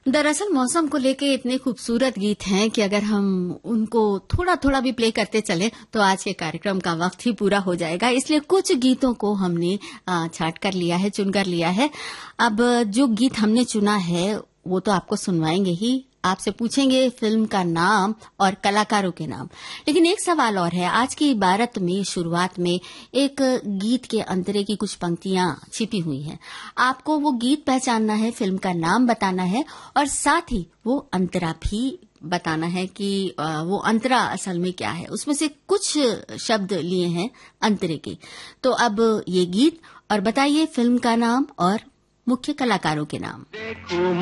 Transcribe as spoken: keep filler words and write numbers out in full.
दरअसल मौसम को लेके इतने खूबसूरत गीत हैं कि अगर हम उनको थोड़ा थोड़ा भी प्ले करते चले तो आज के कार्यक्रम का वक्त ही पूरा हो जाएगा। इसलिए कुछ गीतों को हमने छांट कर लिया है, चुन कर लिया है। अब जो गीत हमने चुना है वो तो आपको सुनवाएंगे ही, आपसे पूछेंगे फिल्म का नाम और कलाकारों के नाम। लेकिन एक सवाल और है, आज की इबारत में शुरुआत में एक गीत के अंतरे की कुछ पंक्तियां छिपी हुई हैं। आपको वो गीत पहचानना है, फिल्म का नाम बताना है और साथ ही वो अंतरा भी बताना है कि वो अंतरा असल में क्या है। उसमें से कुछ शब्द लिए हैं अंतरे के। तो अब ये गीत और बताइए फिल्म का नाम और मुख्य कलाकारों के नाम।